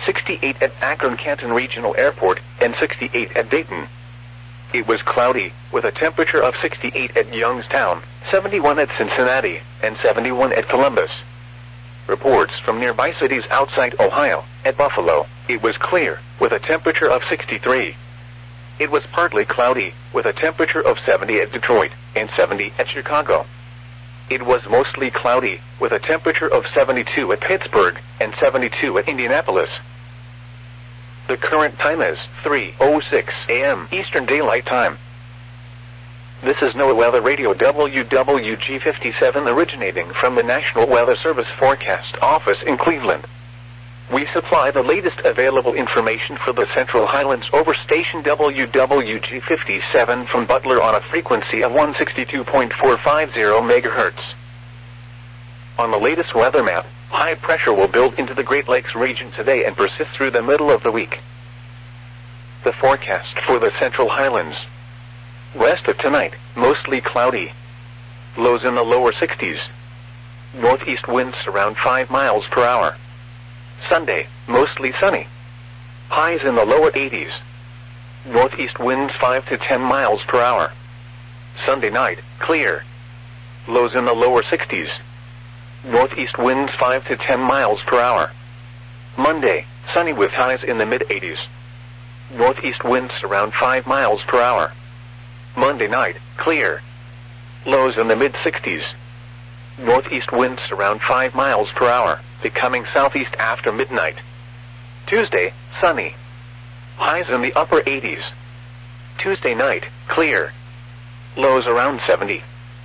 68 at Akron-Canton Regional Airport, and 68 at Dayton. It was cloudy, with a temperature of 68 at Youngstown, 71 at Cincinnati, and 71 at Columbus. Reports from nearby cities outside Ohio. At Buffalo, it was clear, with a temperature of 63. It was partly cloudy, with a temperature of 70 at Detroit, and 70 at Chicago. It was mostly cloudy, with a temperature of 72 at Pittsburgh, and 72 at Indianapolis. The current time is 3:06 a.m. Eastern Daylight Time. This is NOAA Weather Radio WWG57 originating from the National Weather Service Forecast Office in Cleveland. We supply the latest available information for the Central Highlands over station WWG57 from Butler on a frequency of 162.450 MHz. On the latest weather map, high pressure will build into the Great Lakes region today and persist through the middle of the week. The forecast for the Central Highlands. West of tonight, mostly cloudy. Lows in the lower 60s. Northeast winds around 5 miles per hour. Sunday, mostly sunny. Highs in the lower 80s. Northeast winds 5 to 10 miles per hour. Sunday night, clear. Lows in the lower 60s. Northeast winds 5 to 10 miles per hour. Monday, sunny with highs in the mid-80s. Northeast winds around 5 miles per hour. Monday night, clear. Lows in the mid-60s. Northeast winds around 5 miles per hour, becoming southeast after midnight. Tuesday, sunny. Highs in the upper 80s. Tuesday night, clear. Lows around 70.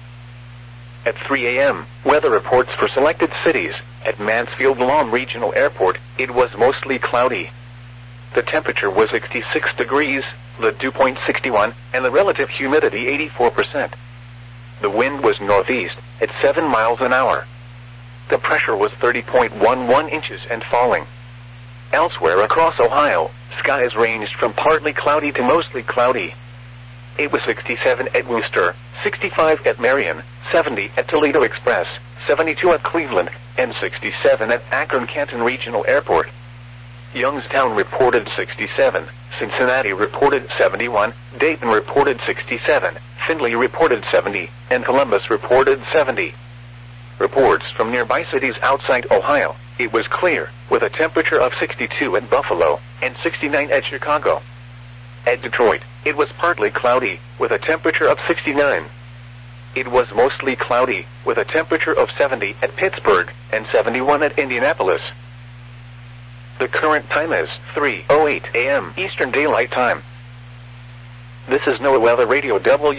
At 3 a.m., weather reports for selected cities. At Mansfield-Lom Regional Airport, it was mostly cloudy. The temperature was 66 degrees, the dew point 61, and the relative humidity 84%. The wind was northeast at 7 miles an hour. The pressure was 30.11 inches and falling. Elsewhere across Ohio, skies ranged from partly cloudy to mostly cloudy. It was 67 at Wooster, 65 at Marion, 70 at Toledo Express, 72 at Cleveland, and 67 at Akron-Canton Regional Airport. Youngstown reported 67, Cincinnati reported 71, Dayton reported 67, Findlay reported 70, and Columbus reported 70. Reports from nearby cities outside Ohio. It was clear, with a temperature of 62 at Buffalo, and 69 at Chicago. At Detroit, it was partly cloudy, with a temperature of 69. It was mostly cloudy, with a temperature of 70 at Pittsburgh, and 71 at Indianapolis. The current time is 3:08 a.m. Eastern Daylight Time. This is NOAA Weather Radio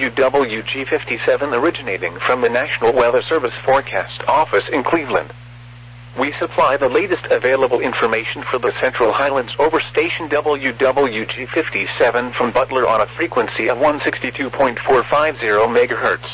WWG57 originating from the National Weather Service Forecast Office in Cleveland. We supply the latest available information for the Central Highlands over station WWG57 from Butler on a frequency of 162.450 MHz.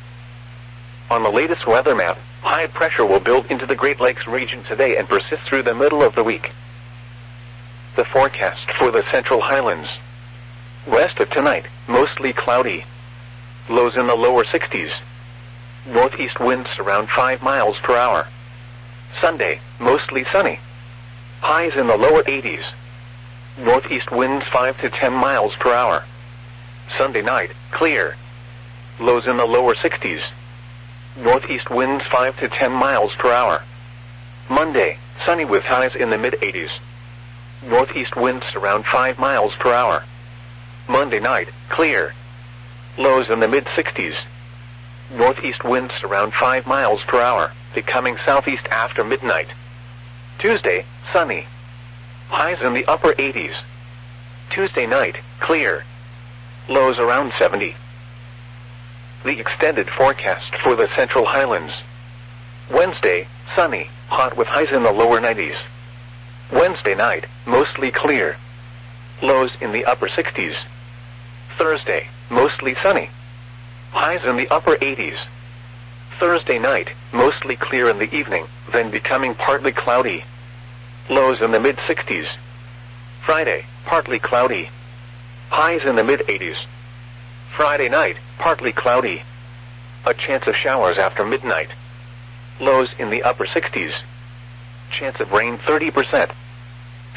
On the latest weather map, high pressure will build into the Great Lakes region today and persist through the middle of the week. The forecast for the Central Highlands. West of tonight, mostly cloudy. Lows in the lower 60s. Northeast winds around 5 miles per hour. Sunday, mostly sunny. Highs in the lower 80s. Northeast winds 5 to 10 miles per hour. Sunday night, clear. Lows in the lower 60s. Northeast winds 5 to 10 miles per hour. Monday, sunny with highs in the mid-80s. Northeast winds around 5 miles per hour. Monday night, clear. Lows in the mid-60s. Northeast winds around 5 miles per hour, becoming southeast after midnight. Tuesday, sunny. Highs in the upper 80s. Tuesday night, clear. Lows around 70. The extended forecast for the Central Highlands. Wednesday, sunny, hot with highs in the lower 90s. Wednesday night, mostly clear. Lows in the upper 60s. Thursday, mostly sunny. Highs in the upper 80s. Thursday night, mostly clear in the evening, then becoming partly cloudy. Lows in the mid-60s. Friday, partly cloudy. Highs in the mid-80s. Friday night, partly cloudy. A chance of showers after midnight. Lows in the upper 60s. Chance of rain 30%.